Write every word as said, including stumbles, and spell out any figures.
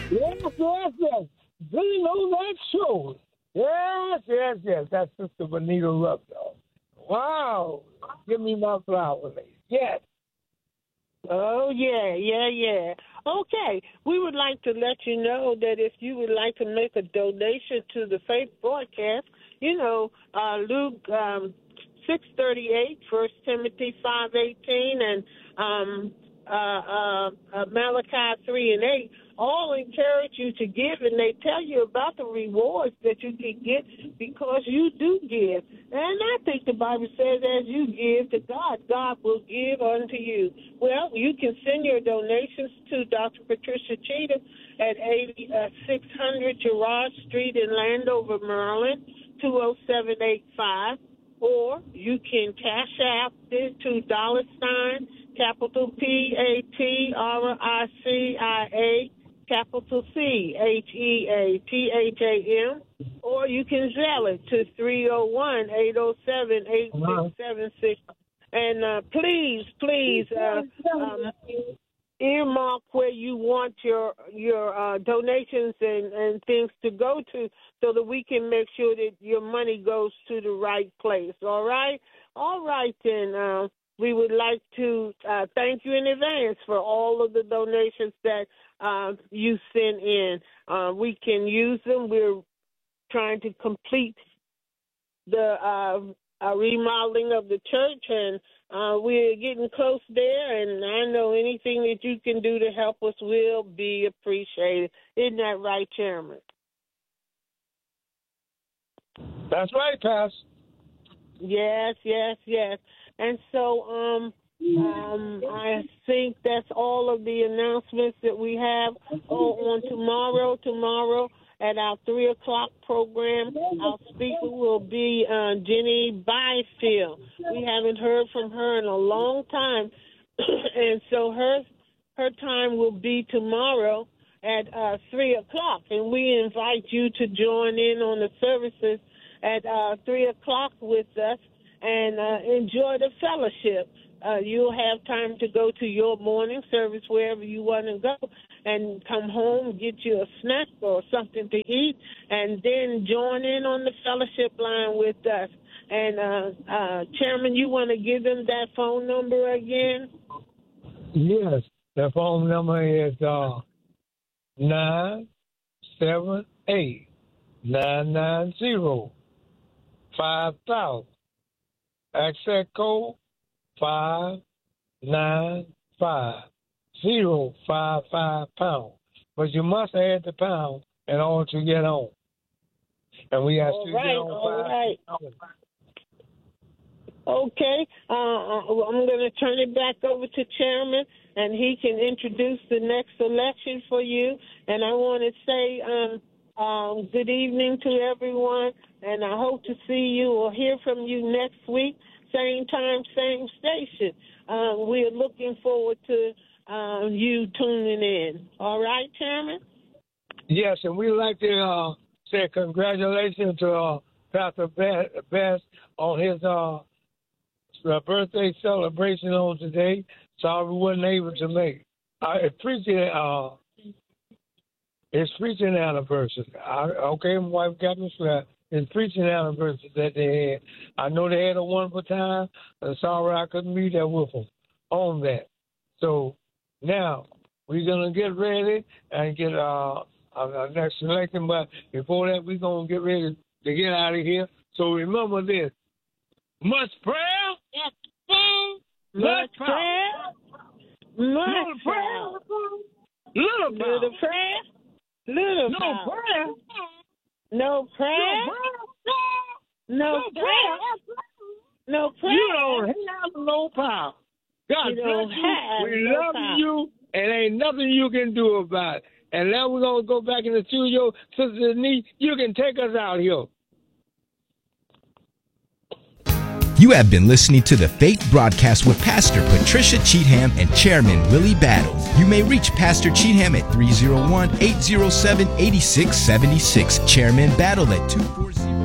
Yes, yes, yes. Bring on that show. Yes, yes, yes. That's Sister Bonita Rubdo. Wow. Give me my flower, lady. Yes. Oh, yeah, yeah, yeah. Okay, we would like to let you know that if you would like to make a donation to the Faith broadcast, you know, uh, Luke um, six thirty-eight, First Timothy five eighteen, and um, uh, uh, uh, Malachi three and eight all encourage you to give, and they tell you about the rewards that you can get because you do give. And I think the Bible says as you give to God, God will give unto you. Well, you can send your donations to Doctor Patricia Cheatham at eighty, uh, six hundred Gerard Street in Landover, Maryland, two oh seven eight five. Or you can cash out this to dollar sign, capital P A T R I C I A, capital C H E A T H A M, or you can zell it to three oh one, eight oh seven, eight six seven six. And uh, please, please, uh, um, earmark where you want your your uh, donations and, and things to go to so that we can make sure that your money goes to the right place, all right? All right, then. Uh, we would like to uh, thank you in advance for all of the donations that uh, you send in. Uh, we can use them. We're trying to complete the uh, uh, remodeling of the church, and uh, we're getting close there, and I know anything that you can do to help us will be appreciated. Isn't that right, Chairman? That's right, Pastor. Yes, yes, yes. And so um, um, I think that's all of the announcements that we have. Oh, on tomorrow, tomorrow at our three o'clock program, our speaker will be uh, Jenny Byfield. We haven't heard from her in a long time, and so her her time will be tomorrow at uh, three o'clock, and we invite you to join in on the services at uh, three o'clock with us and uh, enjoy the fellowship. Uh, you'll have time to go to your morning service wherever you want to go and come home, get you a snack or something to eat, and then join in on the fellowship line with us. And, uh, uh, Chairman, you want to give them that phone number again? Yes. The phone number is uh, nine seven eight, nine nine zero, five thousand. Access code five nine five zero five five pound. But you must add the pound in order to get on. And we have all to right, get on all five. right. Okay, uh, I'm going to turn it back over to Chairman, and he can introduce the next election for you. And I want to say um, um, good evening to everyone, and I hope to see you or hear from you next week, same time, same station. Uh, we're looking forward to uh, you tuning in. All right, Chairman? Yes, and we'd like to uh, say congratulations to uh, Pastor Best on his uh, birthday celebration on today. Sorry we wasn't able to make. Uh, it's preaching, uh, it's preaching anniversary. I, okay, my wife got me straight. It's preaching anniversary that they had. I know they had a wonderful time. I'm sorry I couldn't be there with them on that. So now we're going to get ready and get uh, our next selection. But before that, we're going to get ready to get out of here. So remember this. Much prayer. Yes. Much, Much prayer. prayer. Much Little prayer. prayer. Little prayer. Little prayer. Little No power. prayer. No prayer. No prayer. No prayer. You don't have no power. God You bless don't you. have We no love power. you, and ain't nothing you can do about it. And now we're going to go back in the studio. Sister Denise, you can take us out here. You have been listening to the Faith Broadcast with Pastor Patricia Cheatham and Chairman Willie Battle. You may reach Pastor Cheatham at three oh one, eight oh seven, eight six seven six, Chairman Battle at two four